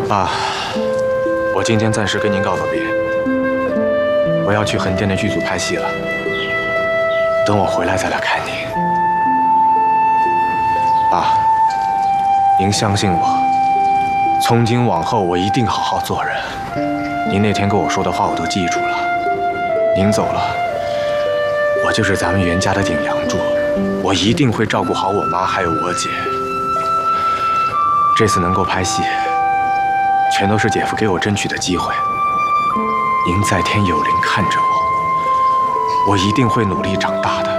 爸，我今天暂时跟您告个别，我要去横店的剧组拍戏了。等我回来再来看您。爸，您相信我，从今往后我一定好好做人。您那天跟我说的话我都记住了。您走了，我就是咱们袁家的顶梁柱，我一定会照顾好我妈还有我姐。这次能够拍戏，全都是姐夫给我争取的机会。您在天有灵看着我，我一定会努力长大的。